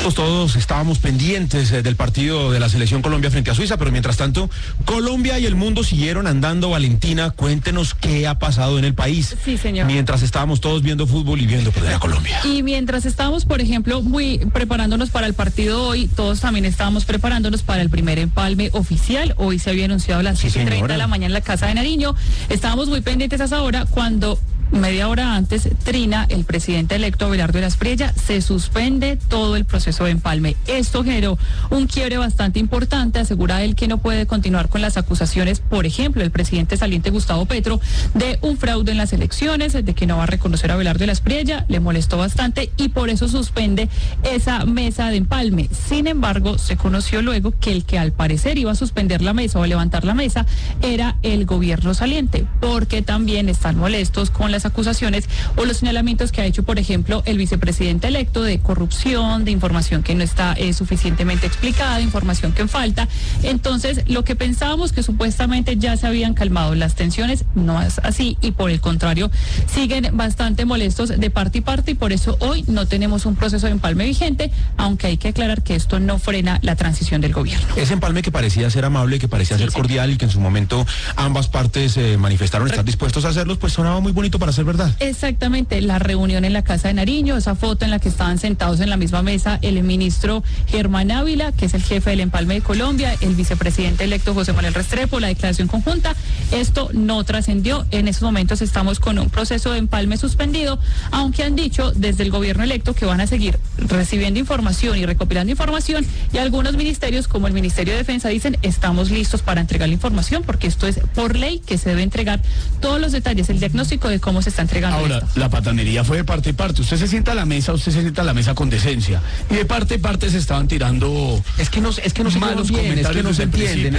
Nosotros todos estábamos pendientes del partido de la Selección Colombia frente a Suiza, pero mientras tanto, Colombia y el mundo siguieron andando. Valentina, cuéntenos qué ha pasado en el país. Sí, señor. Mientras estábamos todos viendo fútbol y viendo perder a Colombia. Y mientras estábamos, por ejemplo, preparándonos para el partido hoy, todos también estábamos preparándonos para el primer empalme oficial. Hoy se había anunciado a las 7:30 de la mañana en la Casa de Nariño. Estábamos muy pendientes a esa hora cuando media hora antes trina el presidente electo Abelardo de la Espriella, se suspende todo el proceso de empalme. Esto generó un quiebre bastante importante. Asegura él que no puede continuar con las acusaciones, por ejemplo, el presidente saliente Gustavo Petro, de un fraude en las elecciones, de que no va a reconocer a Abelardo de la Espriella. Le molestó bastante y por eso suspende esa mesa de empalme. Sin embargo, se conoció luego que el que al parecer iba a suspender la mesa o a levantar la mesa era el gobierno saliente, porque también están molestos con las acusaciones o los señalamientos que ha hecho, por ejemplo, el vicepresidente electo de corrupción, de información que no está suficientemente explicada, información que falta. Entonces, lo que pensábamos que supuestamente ya se habían calmado las tensiones, no es así, y por el contrario, siguen bastante molestos de parte y parte, y por eso hoy no tenemos un proceso de empalme vigente, aunque hay que aclarar que esto no frena la transición del gobierno. Ese empalme que parecía ser amable, que parecía ser cordial y que en su momento ambas partes manifestaron estar dispuestos a hacerlos, pues sonaba muy bonito para ser verdad. Exactamente, la reunión en la Casa de Nariño, esa foto en la que estaban sentados en la misma mesa el ministro Germán Ávila, que es el jefe del empalme de Colombia, el vicepresidente electo José Manuel Restrepo, la declaración conjunta. Esto no trascendió. En estos momentos estamos con un proceso de empalme suspendido, aunque han dicho desde el gobierno electo que van a seguir recibiendo información y recopilando información, y algunos ministerios, como el Ministerio de Defensa, dicen estamos listos para entregar la información, porque esto es por ley que se debe entregar todos los detalles, el diagnóstico de cómo se está entregando. Ahora, la patanería fue de parte y parte. Usted se sienta a la mesa, con decencia. Y de parte y parte se estaban tirando. Es que no se malos bien, comentarios, es que no se entienden,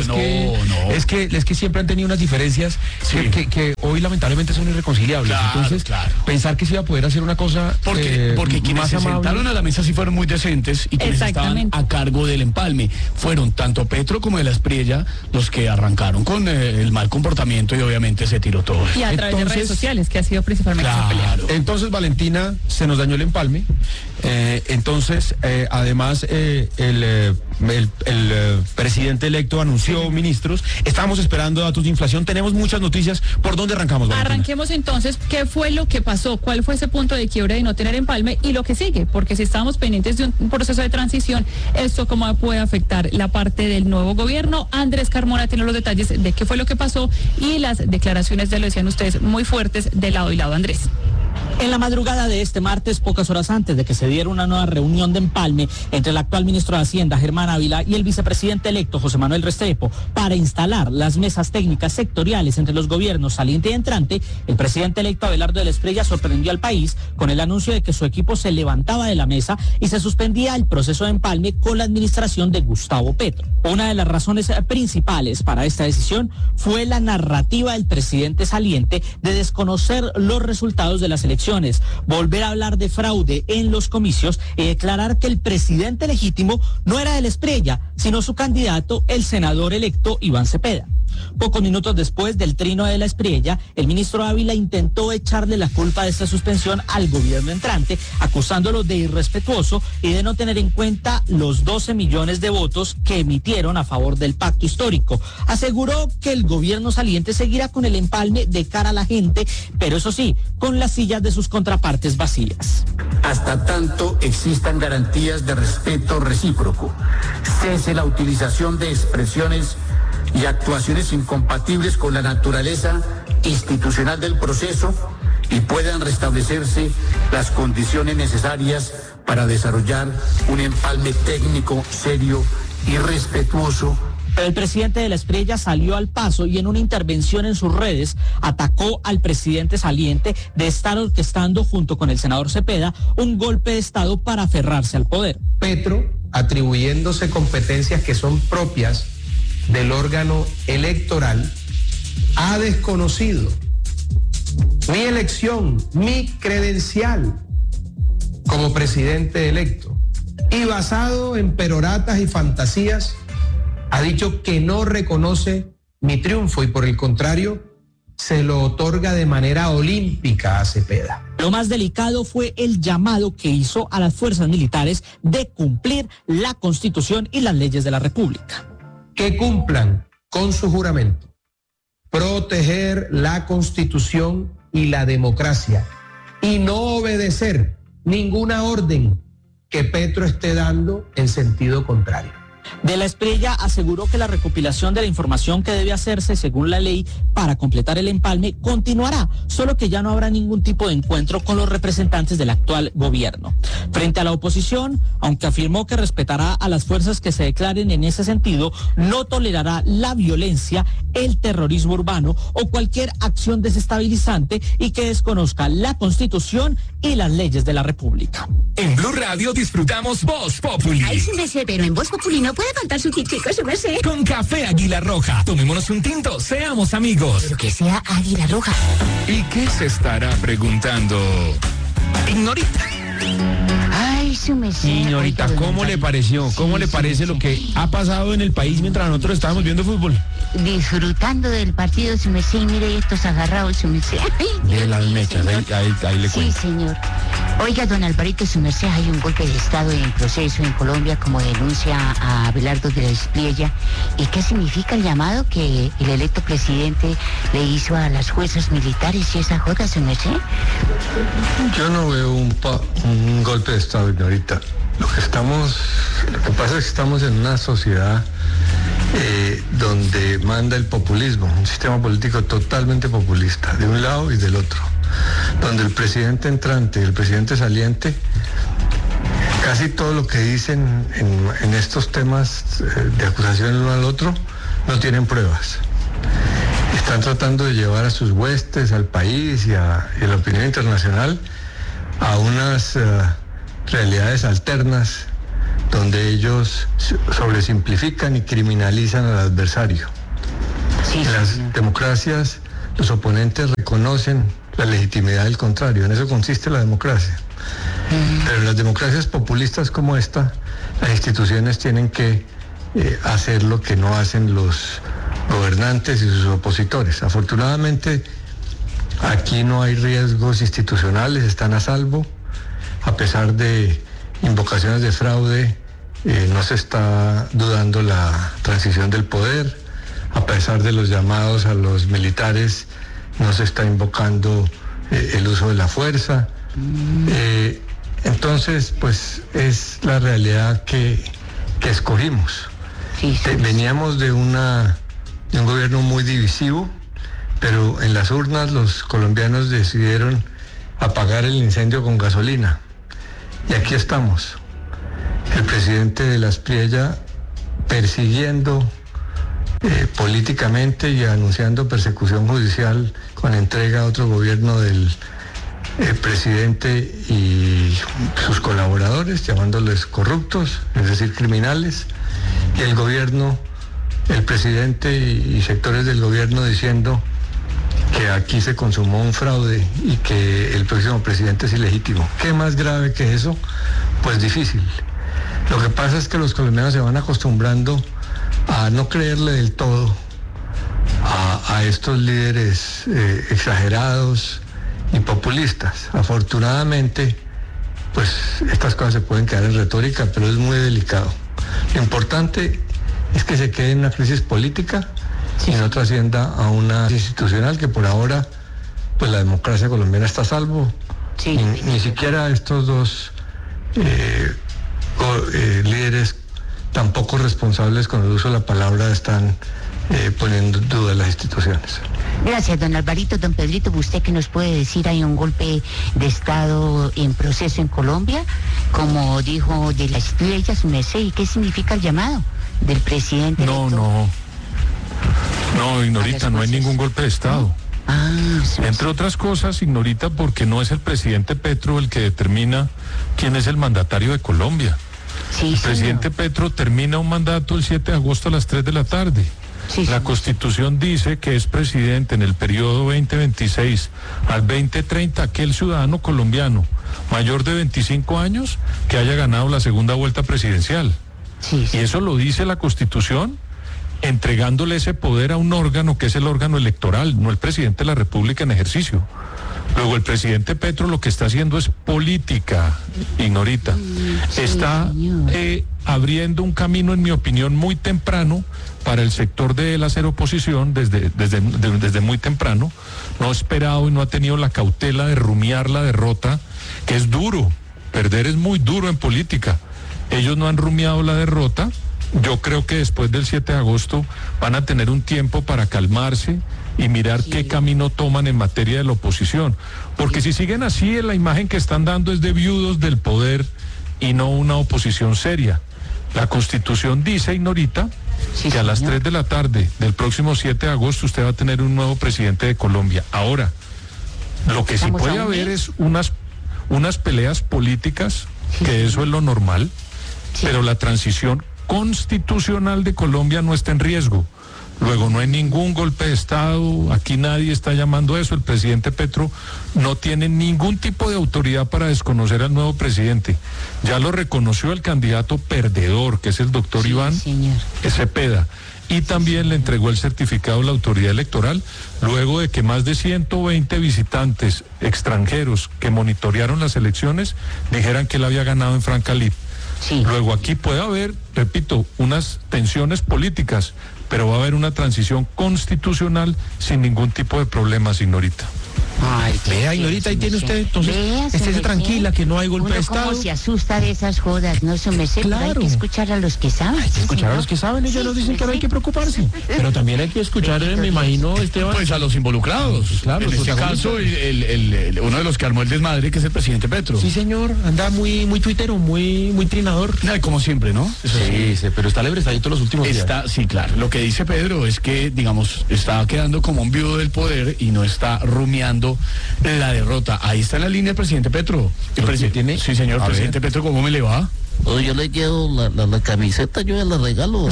es que siempre han tenido unas diferencias que hoy lamentablemente son irreconciliables. Entonces, pensar que se iba a poder hacer una cosa porque quienes más se amable. sentaron a la mesa sí fueron muy decentes, y quienes estaban a cargo del empalme fueron tanto Petro como de la Espriella los que arrancaron con el mal comportamiento, y obviamente se tiró todo. Y a través de redes sociales, que ha sido principalmente esa pelea. Entonces, Valentina, se nos dañó el empalme. Además, el presidente electo anunció ministros. Estábamos esperando datos de inflación. Tenemos muchas noticias. ¿Por dónde arrancamos, Valentina? Arranquemos entonces. ¿Qué fue lo que pasó? ¿Cuál fue ese punto de quiebre de no tener empalme y lo que sigue? Porque si estábamos pendientes de un proceso de transición, ¿esto cómo puede afectar la parte del nuevo gobierno? Andrés Carmona tiene los detalles de qué fue lo que pasó y las declaraciones, ya lo decían ustedes, muy fuertes de lado y lado. Andrés. En la madrugada de este martes, pocas horas antes de que se diera una nueva reunión de empalme entre el actual ministro de Hacienda, Germán Ávila, y el vicepresidente electo, José Manuel Restrepo, para instalar las mesas técnicas sectoriales entre los gobiernos saliente y entrante, el presidente electo Abelardo de la Espriella sorprendió al país con el anuncio de que su equipo se levantaba de la mesa y se suspendía el proceso de empalme con la administración de Gustavo Petro. Una de las razones principales para esta decisión fue la narrativa del presidente saliente de desconocer los resultados de las elecciones, volver a hablar de fraude en los comicios y declarar que el presidente legítimo no era de la Espriella, sino su candidato, el senador electo Iván Cepeda. Pocos minutos después del trino de la Espriella, el ministro Ávila intentó echarle la culpa de esta suspensión al gobierno entrante, acusándolo de irrespetuoso y de no tener en cuenta los 12 millones de votos que emitieron a favor del pacto histórico. Aseguró que el gobierno saliente seguirá con el empalme de cara a la gente, pero eso sí, con las sillas de sus contrapartes vacías. Hasta tanto existan garantías de respeto recíproco, cese la utilización de expresiones y actuaciones incompatibles con la naturaleza institucional del proceso y puedan restablecerse las condiciones necesarias para desarrollar un empalme técnico, serio y respetuoso. Pero el presidente de la Espriella salió al paso y en una intervención en sus redes atacó al presidente saliente de estar orquestando junto con el senador Cepeda un golpe de Estado para aferrarse al poder. Petro, atribuyéndose competencias que son propias del órgano electoral, ha desconocido mi elección, mi credencial como presidente electo, y basado en peroratas y fantasías ha dicho que no reconoce mi triunfo y por el contrario se lo otorga de manera olímpica a Cepeda. Lo más delicado fue el llamado que hizo a las fuerzas militares de cumplir la Constitución y las leyes de la República. Que cumplan con su juramento, proteger la Constitución y la democracia y no obedecer ninguna orden que Petro esté dando en sentido contrario. De la Espriella aseguró que la recopilación de la información que debe hacerse según la ley para completar el empalme continuará, solo que ya no habrá ningún tipo de encuentro con los representantes del actual gobierno. Frente a la oposición, aunque afirmó que respetará a las fuerzas que se declaren en ese sentido, no tolerará la violencia, el terrorismo urbano o cualquier acción desestabilizante y que desconozca la Constitución y las leyes de la República. En Blue Radio disfrutamos Voz Populi. Ay, sí me sé, pero en Voz Populi no puede faltar su tintico, su merced. Con café Águila Roja. Tomémonos un tinto, seamos amigos. Pero que sea Águila Roja. ¿Y qué se estará preguntando Ignorita? Ay, su merced. Señorita, ¿cómo le pareció? ¿Cómo le parece lo que ha pasado en el país mientras nosotros estábamos viendo fútbol? Disfrutando del partido, su merced, y mire estos agarrados, su merced. De las mechas, ahí le cuento. Sí, señor. Oiga, don Alvarito, su merced, hay un golpe de Estado en proceso en Colombia, como denuncia a Abelardo de la Espriella. ¿Y qué significa el llamado que el electo presidente le hizo a las fuerzas militares y esa joda, su merced? Yo no veo un golpe de Estado, ahorita. Lo que pasa es que estamos en una sociedad donde manda el populismo, un sistema político totalmente populista, de un lado y del otro, donde el presidente entrante y el presidente saliente, casi todo lo que dicen en estos temas de acusación el uno al otro, no tienen pruebas. Están tratando de llevar a sus huestes, al país y a la opinión internacional a unas realidades alternas donde ellos sobresimplifican y criminalizan al adversario. Sí, en las democracias, los oponentes reconocen la legitimidad del contrario, en eso consiste la democracia. Pero en las democracias populistas como esta, las instituciones tienen que hacer lo que no hacen los gobernantes y sus opositores. Afortunadamente, aquí no hay riesgos institucionales, están a salvo. A pesar de invocaciones de fraude, no se está dudando la transición del poder. A pesar de los llamados a los militares, no se está invocando el uso de la fuerza. Entonces, pues es la realidad que escogimos. Veníamos de un gobierno muy divisivo, pero en las urnas los colombianos decidieron apagar el incendio con gasolina. Y aquí estamos, el presidente de la Espriella persiguiendo políticamente y anunciando persecución judicial con entrega a otro gobierno del presidente y sus colaboradores, llamándoles corruptos, es decir, criminales, y el gobierno, el presidente y sectores del gobierno diciendo que aquí se consumó un fraude y que el próximo presidente es ilegítimo. ¿Qué más grave que eso? Pues difícil. Lo que pasa es que los colombianos se van acostumbrando a no creerle del todo a estos líderes exagerados y populistas. Afortunadamente, pues estas cosas se pueden quedar en retórica, pero es muy delicado. Lo importante es que se quede en una crisis política y no trascienda a una institucional que por ahora, pues la democracia colombiana está a salvo. Sí. Ni siquiera estos dos líderes tan poco responsables con el uso de la palabra están poniendo en duda las instituciones. Gracias, don Alvarito. Don Pedrito, ¿usted qué nos puede decir? ¿Hay un golpe de Estado en proceso en Colombia? Como dijo de la Espriella, su merced, ¿y qué significa el llamado del presidente? No, Ignorita, no hay ningún golpe de Estado. Entre otras cosas, Ignorita, porque no es el presidente Petro el que determina quién es el mandatario de Colombia. El presidente Petro termina un mandato el 7 de agosto a las 3 de la tarde. La Constitución dice que es presidente en el periodo 2026 al 2030 aquel ciudadano colombiano mayor de 25 años que haya ganado la segunda vuelta presidencial. Y eso lo dice la Constitución entregándole ese poder a un órgano que es el órgano electoral, no el presidente de la República en ejercicio. Luego el presidente Petro lo que está haciendo es política, Ignorita. Está abriendo un camino, en mi opinión, muy temprano para el sector de él hacer oposición desde muy temprano. No ha esperado y no ha tenido la cautela de rumiar la derrota, que es duro. Perder es muy duro en política. Ellos no han rumiado la derrota. Yo creo que después del 7 de agosto van a tener un tiempo para calmarse y mirar qué camino toman en materia de la oposición. Porque si siguen así, la imagen que están dando es de viudos del poder y no una oposición seria. La Constitución dice, Ignorita, que a las 3 de la tarde del próximo 7 de agosto usted va a tener un nuevo presidente de Colombia. Ahora, lo que sí puede haber es unas peleas políticas, que eso es lo normal, pero la transición constitucional de Colombia no está en riesgo. Luego, no hay ningún golpe de Estado, aquí nadie está llamando a eso. El presidente Petro no tiene ningún tipo de autoridad para desconocer al nuevo presidente. Ya lo reconoció el candidato perdedor, que es el doctor Iván Cepeda. Y también le entregó el certificado a la autoridad electoral, luego de que más de 120 visitantes extranjeros que monitorearon las elecciones dijeran que él había ganado en franca lid. Luego aquí puede haber, repito, unas tensiones políticas, pero va a haber una transición constitucional sin ningún tipo de problemas, Ignorita. Ay, vea, Ignorita, ahí tiene usted, entonces, estése tranquila, que no hay golpe de Estado. Uno se asusta de esas jodas, no se me sé, claro. Pero hay que escuchar a los que saben. Hay que escuchar a los que saben, ellos nos dicen que no hay que preocuparse. Pero también hay que escuchar, me imagino, Esteban. Pues a los involucrados. Claro, en este caso, uno de los que armó el desmadre, que es el presidente Petro. Sí, señor, anda muy tuitero, muy trinador. Como siempre, ¿no? Sí, pero está lebrestadito los últimos días. Sí, claro. Lo que dice Pedro es que, digamos, está quedando como un viudo del poder y no está rumiando la derrota. Ahí está en la línea el presidente Petro. ¿Tiene? Sí, señor, presidente Petro, ¿cómo me le va? Yo le llevo la camiseta, yo ya la regalo.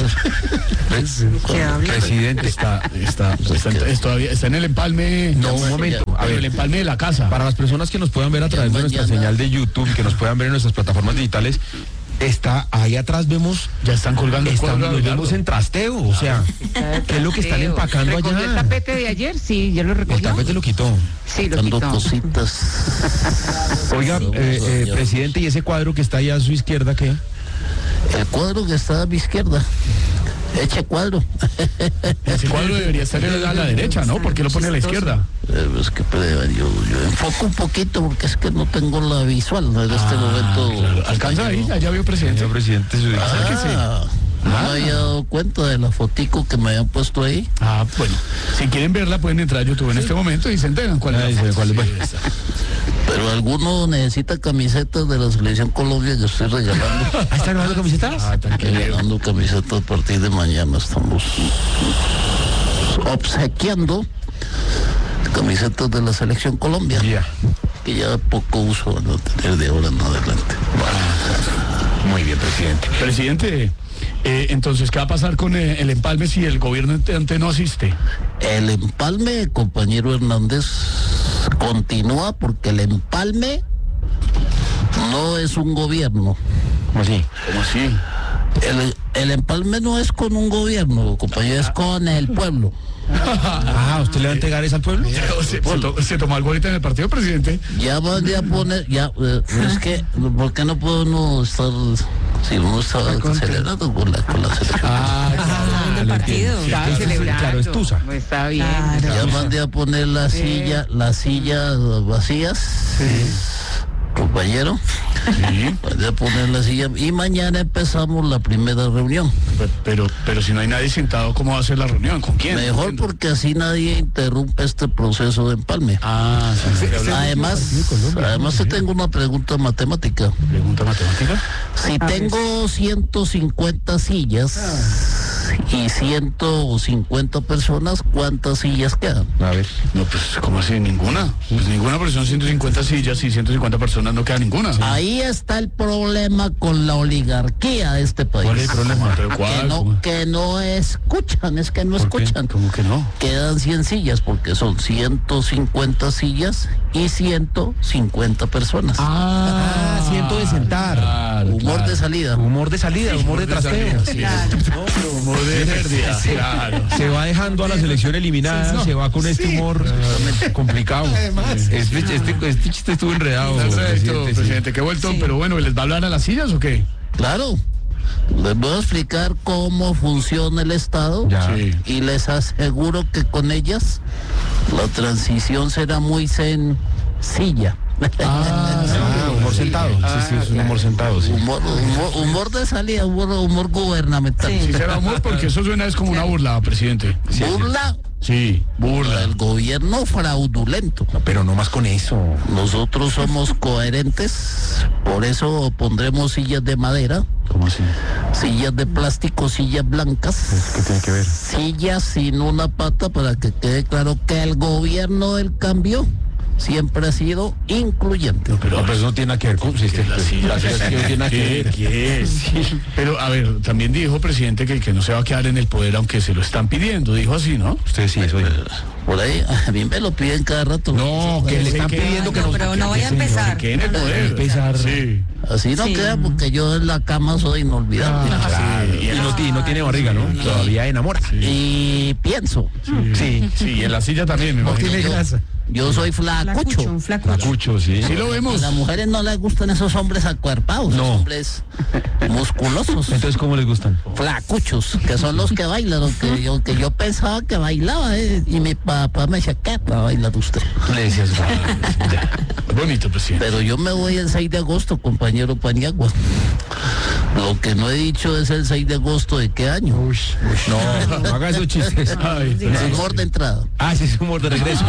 Presidente, todavía está en el empalme. No, un momento. A ver, el empalme de la casa. Para las personas que nos puedan ver a través de nuestra señal de YouTube, que nos puedan ver en nuestras plataformas digitales, está ahí atrás, vemos, ya están colgando el cuadro, nos vemos en trasteo, o sea, ¿qué es lo que están empacando allá? ¿Recogió el tapete de ayer? Sí, yo lo recogí. El tapete lo quitó. Sí, lo quitó. Cositas. Oiga, presidente, ¿y ese cuadro que está allá a su izquierda qué? El cuadro que está a mi izquierda. Eche cuadro. Ese cuadro debería estar a la derecha, ¿no? ¿Por qué lo pone a la izquierda? Es que yo enfoco un poquito porque es que no tengo la visual en este momento. Claro. ¿Alcanza ahí? Allá vio presidente. No me había dado cuenta de la fotico que me habían puesto ahí. Bueno. Si quieren verla, pueden entrar a YouTube en este momento y se enteran cuál es. Pero alguno necesita camisetas de la Selección Colombia, yo estoy regalando. ¿Está regalando camisetas? Regalando camisetas a partir de mañana. Estamos obsequiando camisetas de la Selección Colombia. Que ya poco uso van a tener de ahora en adelante. Muy bien, presidente. Presidente, entonces, ¿qué va a pasar con el empalme si el gobierno entrante no asiste? El empalme, compañero Hernández, continúa porque el empalme no es un gobierno. ¿Cómo así? ¿Cómo así? El empalme no es con un gobierno, compañero, es con el pueblo. ¿Usted le va a entregar eso al pueblo? ¿Se tomó algo ahorita en el partido, presidente? Ya van a poner, es que, ¿por qué no puedo uno estar, si uno estaba celebrando con la selección? El partido, estaba celebrando. Claro, es tusa. Está bien. Ya mandé a poner las sillas vacías. Compañero, voy a poner la silla y mañana empezamos la primera reunión. Pero si no hay nadie sentado, ¿cómo va a ser la reunión? ¿Con quién? Mejor porque así nadie interrumpe este proceso de empalme. Además te tengo una pregunta matemática. ¿Pregunta matemática? Si tengo 150 sillas y 150 personas, ¿cuántas sillas quedan? A ver. No, pues, ¿cómo así? Ninguna. Pues ninguna, porque son 150 sillas y 150 personas no queda ninguna. Ahí está el problema con la oligarquía de este país. ¿Cuál es el problema? Que no escuchan, es que no escuchan. ¿Cómo que no? Quedan 100 sillas porque son 150 sillas y 150 personas. Siento de sentar. Humor de salida. Humor de trasteo. Humor de de pérdida. Claro. Se va dejando a la selección eliminada, se va con este humor complicado. Además, este chiste estuvo enredado. Presidente, qué vuelto, pero bueno, ¿les va a hablar a las sillas o qué? Claro. Les voy a explicar cómo funciona el Estado y les aseguro que con ellas la transición será muy sencilla. Humor sentado. Sí, es un humor sentado. Sí. Humor de salida, humor gubernamental. Sí, será humor porque eso suena es como una burla, presidente. ¿Burla? Sí, burla. El gobierno fraudulento. No, pero no más con eso. Nosotros somos coherentes, por eso pondremos sillas de madera. ¿Cómo así? Sillas de plástico, sillas blancas. ¿Qué tiene que ver? Sillas sin una pata para que quede claro que el gobierno del cambio siempre ha sido incluyente. Pero eso no tiene nada que ver con la silla. No tiene nada que ver. ¿Qué es? Sí. Pero, a ver, también dijo, presidente, que no se va a quedar en el poder aunque se lo están pidiendo. Dijo así, ¿no? Usted sí, eso. Por ahí, a mí me lo piden cada rato. No, que le están pidiendo que no. Pero no vaya a empezar. Que en el poder. Sí. Así no queda porque yo en la cama soy inolvidable. Y no tiene barriga, ¿no? Todavía enamora. Y pienso. Sí, y en la silla también, me imagino. tiene grasa. Yo soy flacucho. Flacucho, sí. Sí lo vemos. A las mujeres no les gustan esos hombres acuerpados, no. Hombres musculosos. Entonces, ¿cómo les gustan? Flacuchos, que son los que bailan, que yo pensaba que bailaba, y mi papá me decía, ¿qué va a bailar usted? Le decías, bonito, presidente. Pero yo me voy el 6 de agosto, compañero Paniagua. Lo que no he dicho es el 6 de agosto de qué año. No haga esos chistes. Es humor de entrada. Sí, es humor de regreso.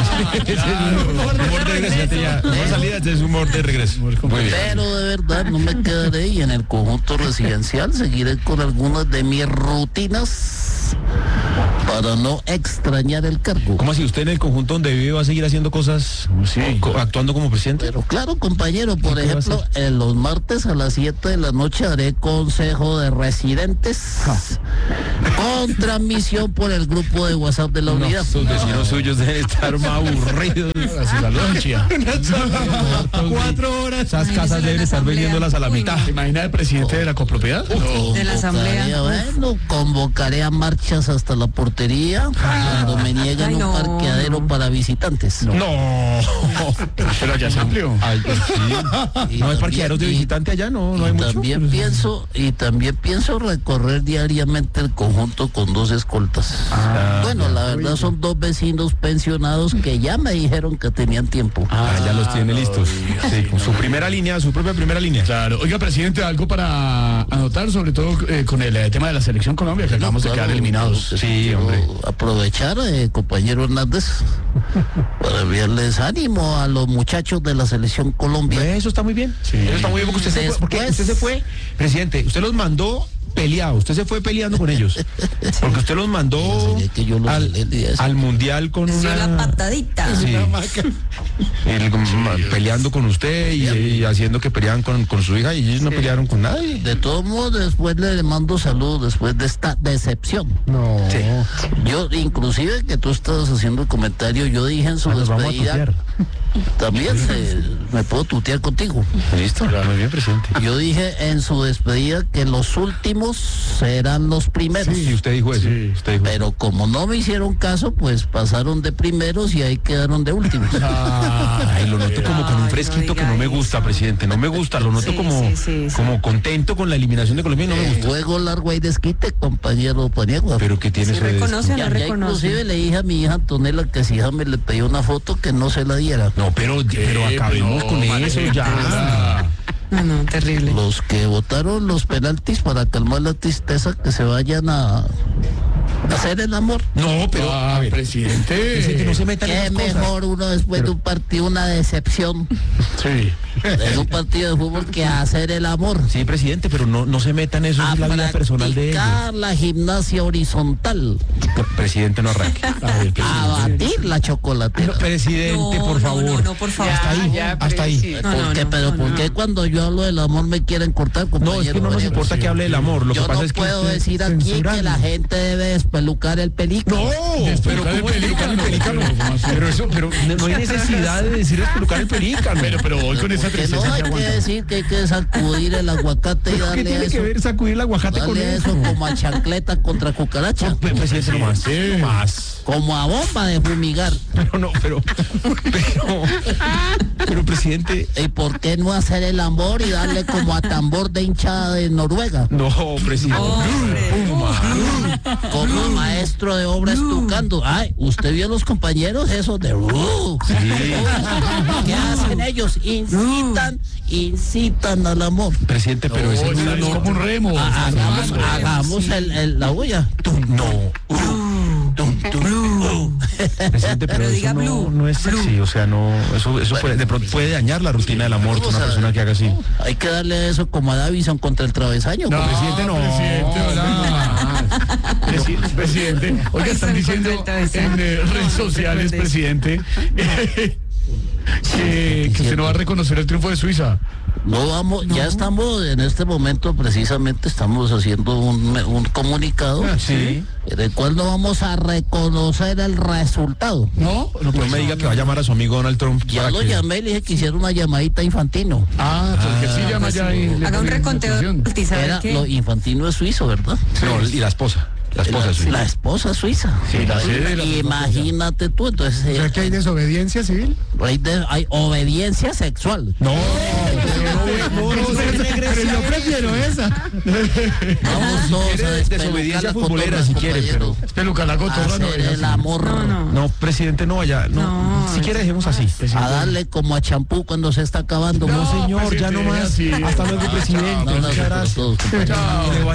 Humor de regreso. No salida, es humor de regreso. Pero de verdad no me quedaré y en el conjunto residencial seguiré con algunas de mis rutinas para no extrañar el cargo. ¿Cómo así? ¿Usted en el conjunto donde vive va a seguir haciendo cosas, actuando como presidente? Pero claro, compañero, por ejemplo, en los martes a las 7 de la noche haré consejo de residentes con transmisión por el grupo de WhatsApp de la unidad. Sus vecinos suyos deben estar más aburridos. 4 horas. Esas casas deben estar vendiéndolas a la mitad. ¿Se imagina el presidente de la copropiedad? De la asamblea. Bueno, convocaré a marchas hasta la portería cuando me niegan un parqueadero para visitantes. No. Pero allá se amplió. No hay parqueaderos de visitante allá, no hay mucho. También pienso recorrer diariamente el conjunto con 2 escoltas. Bueno, la verdad son 2 vecinos pensionados que ya me dijeron que tenían tiempo. Ya los tiene listos. Sí, con su primera línea, su propia primera línea. Claro. Oiga, presidente, algo para anotar, sobre todo con el tema de la selección Colombia, que acabamos de quedar eliminados. Sí, hombre. Aprovechar, compañero Hernández, para enviarles ánimo a los muchachos de la selección Colombia. Eso está muy bien. Sí. Eso está muy bien porque usted se fue, presidente, usted los mandó peleados, usted se fue peleando con ellos, porque usted los mandó al mundial con una patadita, peleando con usted y haciendo que peleaban con su hija, y ellos no pelearon con nadie. De todos modos, después le mando saludos después de esta decepción. Yo, inclusive, que tú estabas haciendo el comentario, yo dije en su despedida, también me puedo tutear contigo. Listo, muy bien, presidente. Yo dije en su despedida que los últimos serán los primeros. Sí, usted dijo eso. Pero como no me hicieron caso, pues pasaron de primeros y ahí quedaron de últimos. Lo noto como con un fresquito que no me gusta, presidente. No me gusta, lo noto como contento con la eliminación de Colombia y no me gusta. Juego largo y desquite, compañero Paniagua. Pero que tiene ya inclusive le dije a mi hija Antonella que si hija me le pidió una foto que no se la diera. No, pero acabemos con eso ya. No, terrible. Los que votaron los penaltis para calmar la tristeza, que se vayan a hacer el amor. No, pero a ver, presidente, no se metan en esas cosas. Mejor uno después de un partido, una decepción. Sí. En un partido de fútbol que hacer el amor. Sí, presidente, pero no se metan eso en la vida personal de ellos. La gimnasia horizontal. Presidente, no arranque. A batir la chocolatera. Presidente, por favor. No, por favor. Hasta ahí. ¿Por qué cuando yo hablo del amor me quieren cortar, compañero? No, es que no nos importa que hable del amor. Lo que pasa es que puedo decir aquí que la gente debe despelucar el pelícano. No, pero ¿cómo despelucar el pelícano? Pero no hay necesidad de decir despelucar el pelícano. Pero hoy con esa tristeza. No hay que decir que hay que sacudir el aguacate y darle ¿qué tiene que ver sacudir el aguacate con eso? Como a chancleta contra cucaracha. Presidente, no más. Como a bomba de fumigar. Pero presidente. ¿Y por qué no hacer el amor y darle como a tambor de hinchada de Noruega? No, presidente. Como maestro de obra estucando. Ay, ¿usted vio a los compañeros esos de Sí. ¿Qué hacen ellos? Incitan al amor. Presidente, pero ese no es como un remo. Hagamos la olla. Presidente, pero diga eso no es sexy, o sea, no, eso puede dañar la rutina del amor de una persona que haga así. Hay que darle eso como a Davison contra el travesaño. No, presidente, no. Presidente, oiga, están diciendo en redes sociales, presidente, que usted no va a reconocer el triunfo de Suiza. No vamos, ya estamos en este momento, precisamente estamos haciendo un comunicado en el cual no vamos a reconocer el resultado. No me diga que va a llamar a su amigo Donald Trump. Ya lo llamé y le dije que hiciera una llamadita a Infantino. Porque sí llama ya y haga un reconteo. Lo Infantino es suizo, ¿verdad? No, y la esposa. La esposa suiza. La esposa suiza. Sí, Imagínate tú, entonces. O sea, que hay desobediencia civil. Hay obediencia sexual. No, yo prefiero esa. Vamos todos a desobediencia futbolera si quiere, pero pelucar el amor. No, presidente, no vaya. No, si quiere dejemos así. A darle como a champú cuando se está acabando. No, señor, ya no más. Hasta luego, presidente. Muchas gracias.